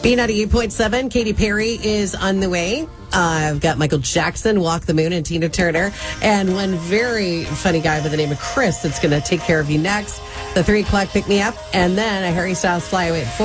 B98.7, Katy Perry is on the way. I've got Michael Jackson, Walk the Moon, and Tina Turner. And one very funny guy by the name of Chris that's going to take care of you next. The 3 o'clock pick-me-up. And then a Harry Styles Fly Away at 4.